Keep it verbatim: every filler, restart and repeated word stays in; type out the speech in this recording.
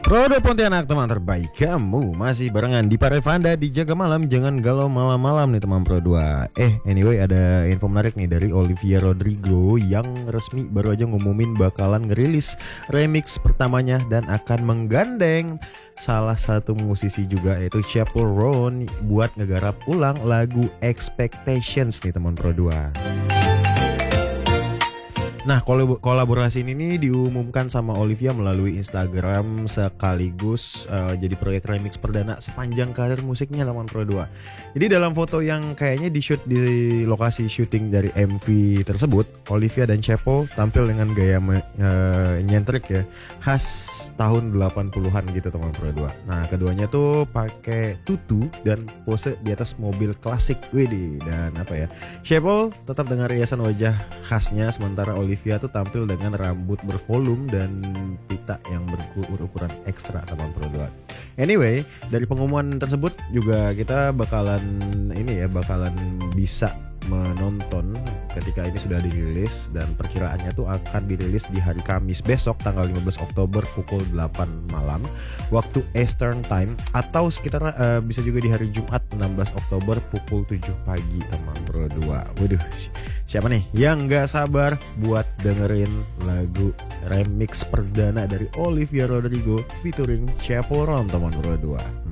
Rodo Pontianak, teman terbaik kamu masih barengan di Parevanda di Jaga Malam. Jangan galau malam-malam nih teman Pro dua. Eh anyway, ada info menarik nih dari Olivia Rodrigo yang resmi baru aja ngumumin bakalan ngerilis remix pertamanya dan akan menggandeng salah satu musisi juga, yaitu Chappell Roan, buat ngegarap ulang lagu Expectations nih teman Pro dua. Nah, kolaborasi ini nih diumumkan sama Olivia melalui Instagram sekaligus uh, jadi proyek remix perdana sepanjang karir musiknya teman Pro dua. Jadi dalam foto yang kayaknya di shoot di lokasi syuting dari M V tersebut, Olivia dan Chappell tampil dengan gaya me, uh, nyentrik ya, khas tahun delapan puluhan gitu teman Pro dua. Nah, keduanya tuh pakai tutu dan pose di atas mobil klasik. Widih, dan apa ya? Chappell tetap dengan riasan wajah khasnya, sementara Olivia Olivia tuh tampil dengan rambut bervolume dan pita yang berukuran ekstra teman Pro dua. Anyway, dari pengumuman tersebut juga kita bakalan ini ya bakalan bisa menonton ketika ini sudah dirilis, dan perkiraannya tuh akan dirilis di hari Kamis besok tanggal lima belas Oktober pukul delapan malam waktu Eastern Time, atau sekitar uh, bisa juga di hari Jumat enam belas Oktober pukul tujuh pagi teman Pro dua. Waduh, siapa nih yang gak sabar buat dengerin lagu remix perdana dari Olivia Rodrigo featuring Chappell Roan teman Pro dua.